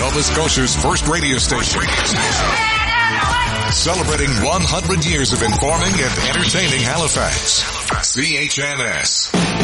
Nova Scotia's first radio station. Celebrating 100 years of informing and entertaining Halifax. CHNS.